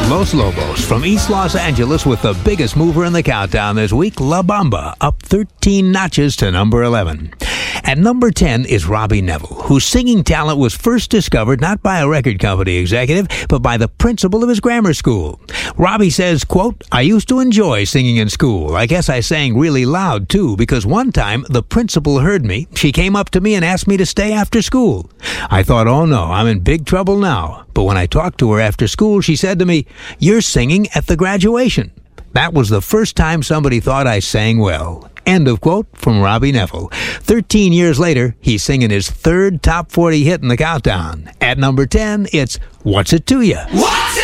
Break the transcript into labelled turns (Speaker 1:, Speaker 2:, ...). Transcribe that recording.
Speaker 1: Los Lobos from East Los Angeles with the biggest mover in the countdown this week, La Bamba, up 13 notches to number 11. At number 10 is Robbie Neville, whose singing talent was first discovered not by a record company executive, but by the principal of his grammar school. Robbie says, quote, "I used to enjoy singing in school. I guess I sang really loud, too, because one time the principal heard me. She came up to me and asked me to stay after school. I thought, oh no, I'm in big trouble now. But when I talked to her after school, she said to me, 'You're singing at the graduation.' That was the first time somebody thought I sang well." End of quote from Robbie Neville. 13 years later, he's singing his third top 40 hit in the countdown. At number 10, it's What's It To Ya?